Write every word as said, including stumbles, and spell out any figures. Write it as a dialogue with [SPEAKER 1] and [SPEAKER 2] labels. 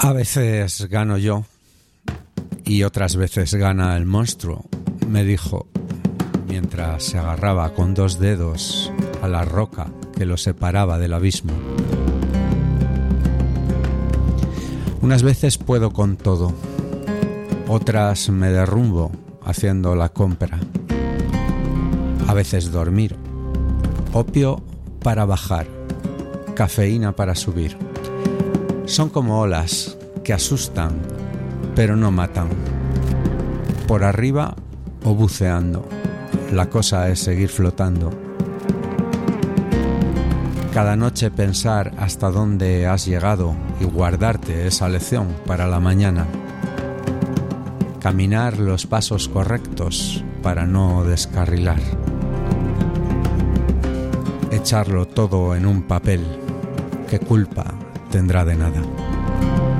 [SPEAKER 1] A veces gano yo y otras veces gana el monstruo, me dijo, mientras se agarraba con dos dedos a la roca que lo separaba del abismo. Unas veces puedo con todo, otras me derrumbo haciendo la compra. A veces dormir, opio para bajar, cafeína para subir. Son como olas que asustan, pero no matan. Por arriba o buceando, la cosa es seguir flotando. Cada noche pensar hasta dónde has llegado y guardarte esa lección para la mañana. Caminar los pasos correctos para no descarrilar. Echarlo todo en un papel, ¿qué culpa tendrá de nada?